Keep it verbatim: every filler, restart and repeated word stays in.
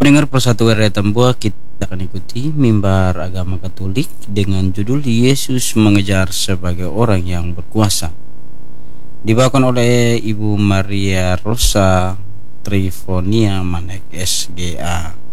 Dengar persatuan dari Tambua, kita akan ikuti mimbar agama Katolik dengan judul Yesus Mengejar Sebagai Orang yang Berkuasa. Dibawakan oleh Ibu Maria Rosa Trifonia Manek S G A.